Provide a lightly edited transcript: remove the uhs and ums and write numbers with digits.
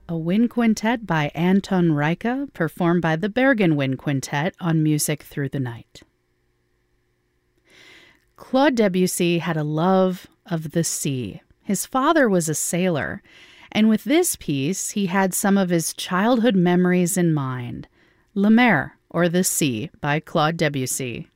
a wind quintet by Anton Reicha, performed by the Bergen Wind Quintet on Music Through the Night. Claude Debussy had a love of the sea. His father was a sailor, and with this piece, he had some of his childhood memories in mind. La Mer, or The Sea, by Claude Debussy.